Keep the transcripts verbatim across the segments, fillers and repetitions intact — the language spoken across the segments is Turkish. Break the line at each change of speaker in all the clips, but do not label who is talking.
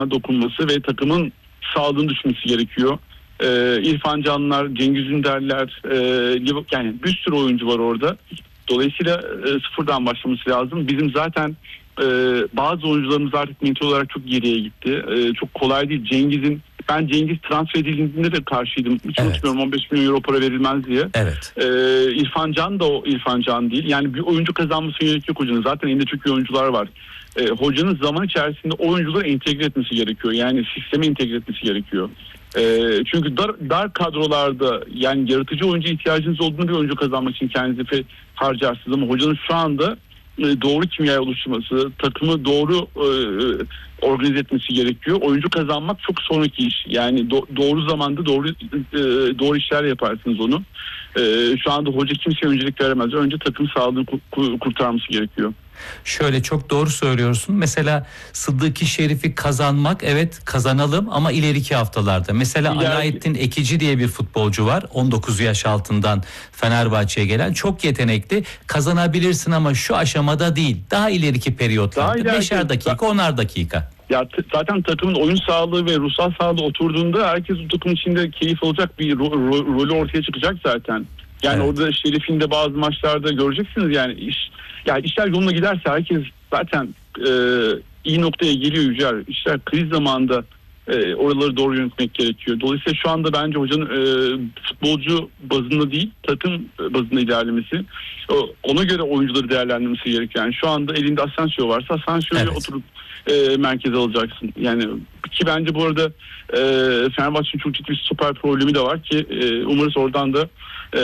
dokunması ve takımın sağlığını düşmesi gerekiyor. Ee, İrfan Canlar, Cengiz Ünderler, e, yani bir sürü oyuncu var orada. Dolayısıyla e, sıfırdan başlaması lazım. Bizim zaten e, bazı oyuncularımız artık mental olarak çok geriye gitti. E, çok kolay değil. Cengiz'in, ben Cengiz transfer edildiğinde de karşıydım. Hiç
evet.
unutmuyorum, on beş milyon euro para verilmez diye.
Evet.
E, İrfan Can da o İrfan Can değil. Yani bir oyuncu kazanması gerekiyor hocanın. Zaten elinde çok iyi oyuncular var. E, hocanın zaman içerisinde oyuncuları entegre etmesi gerekiyor. Yani sisteme entegre etmesi gerekiyor. E, çünkü dar, dar kadrolarda yani yaratıcı oyuncu ihtiyacınız olduğunu bir oyuncu kazanmak için kendinizi harcarsınız. Ama hocanın şu anda e, doğru kimyayı oluşturması, takımı doğru e, organize etmesi gerekiyor. Oyuncu kazanmak çok sonraki iş. Yani do, doğru zamanda doğru e, doğru işler yaparsınız onu. E, şu anda hoca kimseye öncelik veremez. Önce takım sağlığını ku, kurtarması gerekiyor.
Şöyle, çok doğru söylüyorsun. Mesela Sıddık-ı Şerif'i kazanmak, evet kazanalım ama ileriki haftalarda. Mesela
İler...
Alaaddin Ekici diye bir futbolcu var. on dokuz yaş altından Fenerbahçe'ye gelen. Çok yetenekli. Kazanabilirsin ama şu aşamada değil. Daha ileriki periyotlarda. Beşer dakika, onar dakika.
Ya t- zaten takımın oyun sağlığı ve ruhsal sağlığı oturduğunda herkes bu takımın içinde keyif alacak bir ro- ro- rolü ortaya çıkacak zaten. Yani evet. Orada Şerif'in de bazı maçlarda göreceksiniz yani iş, yani işler yoluna giderse herkes zaten e, iyi noktaya geliyor Yücel. İşler kriz zamanında e, oraları doğru yönetmek gerekiyor. Dolayısıyla şu anda bence hocanın e, futbolcu bazında değil, takım bazında ilerlemesi, o, ona göre oyuncuları değerlendirmesi gerekiyor. Yani şu anda elinde Asensio varsa Asensio'yla evet. oturup e, merkeze alacaksın. Yani ki bence bu arada e, Fenerbahçe'nin çok ciddi bir stoper problemi de var ki e, umarız oradan da e,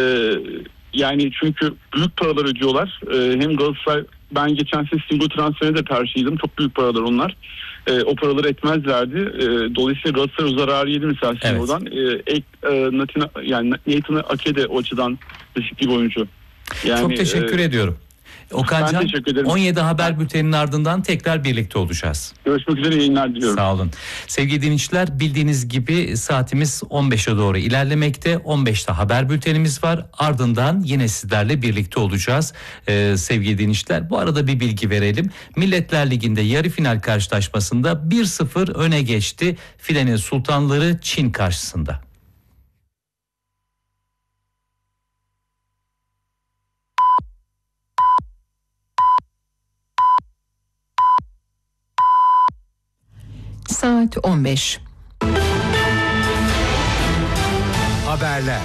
yani çünkü büyük paralar ödüyorlar. E, hem Galatasaray, ben geçen sene Singo transferine de karşıydım. Çok büyük paralar onlar. E, o paraları etmezlerdi. E, dolayısıyla Galatasaray zararı yedi mesela Singo'dan. Evet. E, ek, e, Natina, yani Nathan Ake de o açıdan riskli bir oyuncu. Yani,
çok teşekkür e, ediyorum. Okancan, on yedi Haber Bülteni'nin ardından tekrar birlikte olacağız.
Görüşmek üzere, yayınlar diliyorum.
Sağ olun. Sevgili dinleyiciler, bildiğiniz gibi saatimiz on beşe doğru ilerlemekte. on beşte haber bültenimiz var. Ardından yine sizlerle birlikte olacağız. Ee, sevgili dinleyiciler, bu arada bir bilgi verelim. Milletler Ligi'nde yarı final karşılaşmasında bir sıfır öne geçti Filenin Sultanları Çin karşısında.
Saat on beş.
Haberler.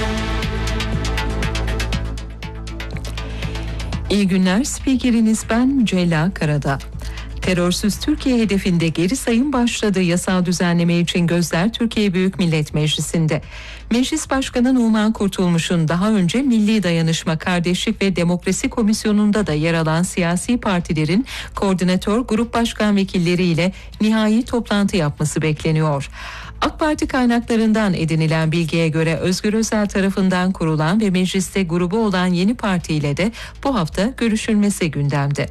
İyi günler, spikeriniz ben Mücella Karadağ. Terörsüz Türkiye hedefinde geri sayım başladı. Yasal düzenleme için gözler Türkiye Büyük Millet Meclisi'nde. Meclis Başkanı Numan Kurtulmuş'un daha önce Milli Dayanışma, Kardeşlik ve Demokrasi Komisyonu'nda da yer alan siyasi partilerin koordinatör grup başkan vekilleriyle nihai toplantı yapması bekleniyor. AK Parti kaynaklarından edinilen bilgiye göre Özgür Özel tarafından kurulan ve mecliste grubu olan yeni partiyle de bu hafta görüşülmesi gündemde.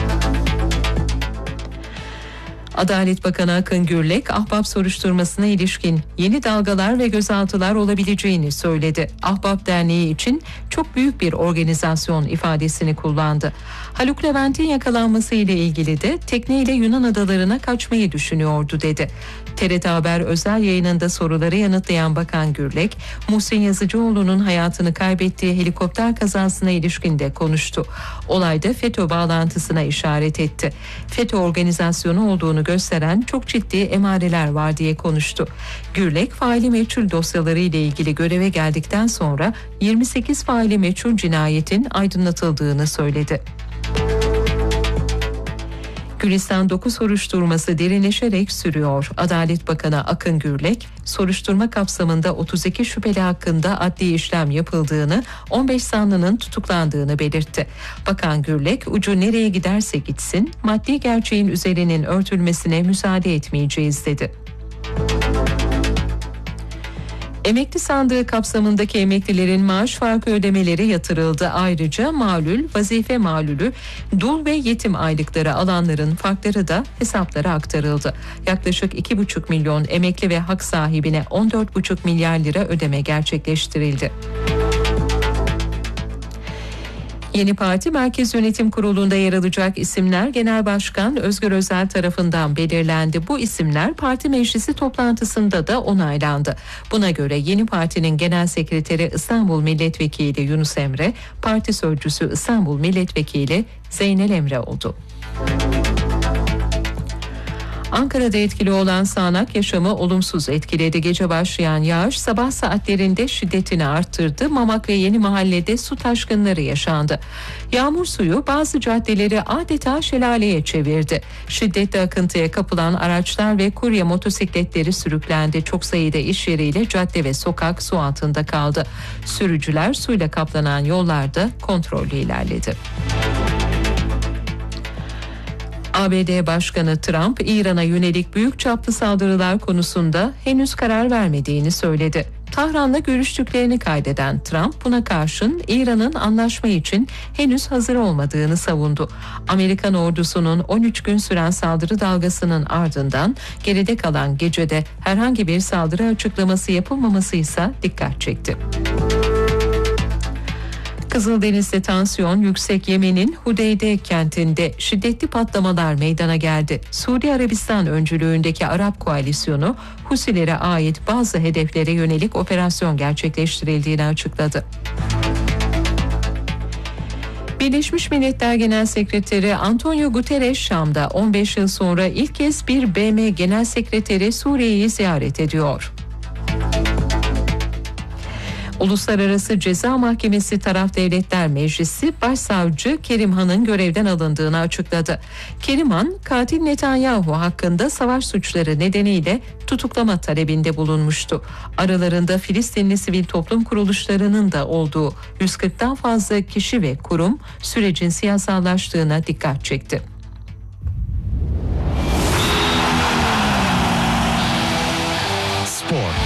Adalet Bakanı Akın Gürlek, Ahbap soruşturmasına ilişkin yeni dalgalar ve gözaltılar olabileceğini söyledi. Ahbap Derneği için çok büyük bir organizasyon ifadesini kullandı. Haluk Levent'in yakalanması ile ilgili de tekneyle Yunan adalarına kaçmayı düşünüyordu dedi. T R T Haber özel yayınında soruları yanıtlayan Bakan Gürlek, Muhsin Yazıcıoğlu'nun hayatını kaybettiği helikopter kazasına ilişkin de konuştu. Olayda FETÖ bağlantısına işaret etti. FETÖ organizasyonu olduğunu gösteren çok ciddi emareler var diye konuştu. Gürlek, faili meçhul dosyaları ile ilgili göreve geldikten sonra yirmi sekiz faili meçhul cinayetin aydınlatıldığını söyledi. Gülistan dokuz soruşturması derinleşerek sürüyor. Adalet Bakanı Akın Gürlek, soruşturma kapsamında otuz iki şüpheli hakkında adli işlem yapıldığını, on beş zanlının tutuklandığını belirtti. Bakan Gürlek, ucu nereye giderse gitsin, maddi gerçeğin üzerinin örtülmesine müsaade etmeyeceğiz dedi. Emekli sandığı kapsamındaki emeklilerin maaş farkı ödemeleri yatırıldı. Ayrıca malul, vazife malulü, dul ve yetim aylıkları alanların farkları da hesaplara aktarıldı. Yaklaşık iki buçuk milyon emekli ve hak sahibine on dört buçuk milyar lira ödeme gerçekleştirildi. Yeni parti Merkez Yönetim Kurulu'nda yer alacak isimler Genel Başkan Özgür Özel tarafından belirlendi. Bu isimler parti meclisi toplantısında da onaylandı. Buna göre yeni partinin Genel Sekreteri İstanbul Milletvekili Yunus Emre, Parti Sözcüsü İstanbul Milletvekili Zeynel Emre oldu. Ankara'da etkili olan sağanak yaşamı olumsuz etkiledi. Gece başlayan yağış sabah saatlerinde şiddetini arttırdı. Mamak ve Yeni Mahalle'de su taşkınları yaşandı. Yağmur suyu bazı caddeleri adeta şelaleye çevirdi. Şiddetli akıntıya kapılan araçlar ve kurye motosikletleri sürüklendi. Çok sayıda iş yeriyle cadde ve sokak su altında kaldı. Sürücüler suyla kaplanan yollarda kontrollü ilerledi. A B D Başkanı Trump, İran'a yönelik büyük çaplı saldırılar konusunda henüz karar vermediğini söyledi. Tahran'la görüştüklerini kaydeden Trump, buna karşın İran'ın anlaşma için henüz hazır olmadığını savundu. Amerikan ordusunun on üç gün süren saldırı dalgasının ardından geride kalan gecede herhangi bir saldırı açıklaması yapılmaması ise dikkat çekti. Kızıldeniz'de tansiyon yüksek. Yemen'in Hudeyde kentinde şiddetli patlamalar meydana geldi. Suudi Arabistan öncülüğündeki Arap koalisyonu Husilere ait bazı hedeflere yönelik operasyon gerçekleştirildiğini açıkladı. Birleşmiş Milletler Genel Sekreteri Antonio Guterres Şam'da on beş yıl sonra ilk kez bir B M Genel Sekreteri Suriye'yi ziyaret ediyor. Uluslararası Ceza Mahkemesi Taraf Devletler Meclisi Başsavcı Kerim Han'ın görevden alındığını açıkladı. Kerim Han, katil Netanyahu hakkında savaş suçları nedeniyle tutuklama talebinde bulunmuştu. Aralarında Filistinli sivil toplum kuruluşlarının da olduğu yüz kırktan fazla kişi ve kurum sürecin siyasallaştığına dikkat çekti.
Spor.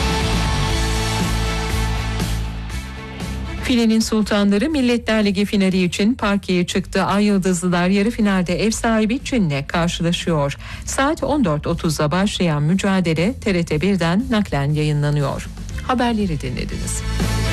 Filenin Sultanları Milletler Ligi finali için parkeye çıktı. Ay Yıldızlılar yarı finalde ev sahibi Çin'le karşılaşıyor. Saat on dört otuzda başlayan mücadele T R T bir'den naklen yayınlanıyor. Haberleri dinlediniz.